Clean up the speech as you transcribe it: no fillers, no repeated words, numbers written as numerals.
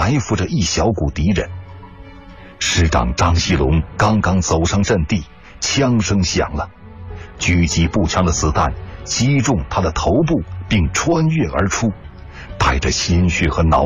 埋伏着一小股敌人。师长张锡龙刚刚走上阵地，枪声响了，狙击步枪的子弹击中他的头部，并穿越而出，带着鲜血和脑